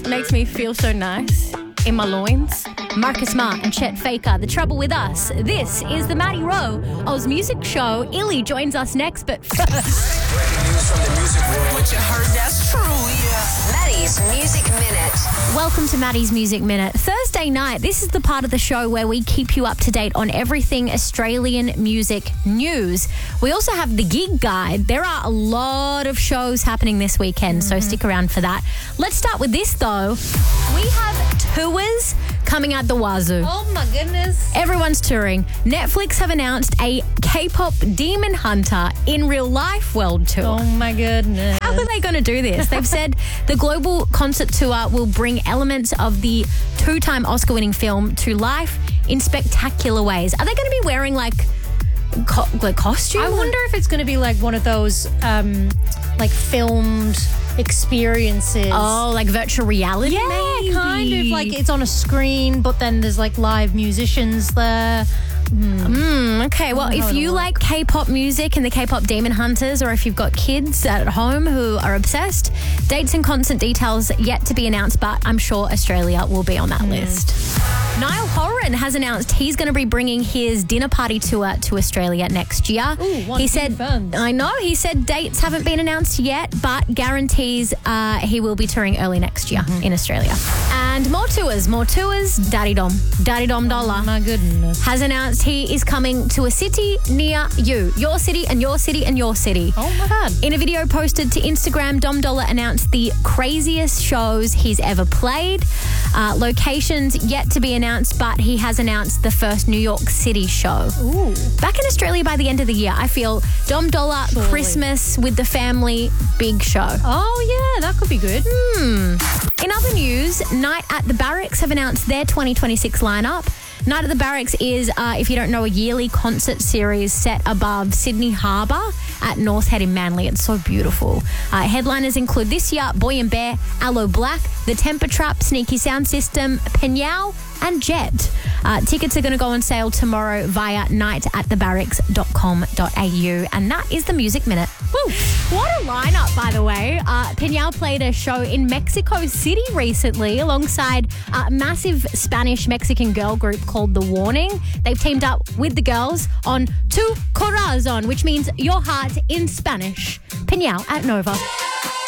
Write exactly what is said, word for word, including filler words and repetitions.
makes me feel so nice in my loins. Marcus Smart and Chet Faker, The Trouble With Us. This is the Maddie Rowe Oz Music Show. Illy joins us next, but first... Breaking news from the music world. What you heard, that's true, yeah. Maddie's Music Minute. Welcome to Maddie's Music Minute. Thursday night, this is the part of the show where we keep you up to date on everything Australian music news. We also have the gig guide. There are a lot of shows happening this weekend, mm-hmm. so stick around for that. Let's start with this, though. We have tours coming out the wazoo. Oh my goodness. Everyone's touring. Netflix have announced a K-pop Demon Hunter in real life world tour. Oh my goodness. How are they going to do this? They've said the global concert tour will bring elements of the two-time Oscar-winning film to life in spectacular ways. Are they going to be wearing like co- like costumes? I wonder if it's going to be like one of those um, like filmed experiences. Oh, like virtual reality? Yeah, maybe. kind of like it's on a screen, but then there's like live musicians there. Mm. Mm, okay, well, if you like K-pop music and the K-pop Demon Hunters, or if you've got kids at home who are obsessed, dates and concert details yet to be announced, but I'm sure Australia will be on that mm. list. Niall Horan has announced he's going to be bringing his dinner party tour to Australia next year. Ooh, he said, fans. I know, he said dates haven't been announced yet, but guarantees uh, he will be touring early next year mm-hmm. in Australia. And more tours, more tours. Daddy Dom, Daddy Dom Dollar. Oh my goodness. Has announced he is coming to a city near you. Your city and your city and your city. Oh my God. In a video posted to Instagram, Dom Dollar announced the craziest shows he's ever played. Uh, locations yet to be announced, but he has announced the first New York City show. Ooh. Back in Australia by the end of the year, I feel Dom Dollar, Surely. Christmas with the family, big show. Oh yeah, that could be good. Hmm. In other news, Night at the Barracks have announced their twenty twenty-six lineup. Night at the Barracks is, uh, if you don't know, a yearly concert series set above Sydney Harbour at North Head in Manly. It's so beautiful. Uh, headliners include this year Boy and Bear, Aloe Black, The Temper Trap, Sneaky Sound System, Penyao and Jet. Uh, tickets are going to go on sale tomorrow via night at the barracks dot com dot a u. And that is the Music Minute. Woo! What a lineup, by the way. Uh, Penyao played a show in Mexico City recently alongside a massive Spanish-Mexican girl group called The Warning. They've teamed up with the girls on Tu Corazon, which means your heart in Spanish. Penyao at Nova.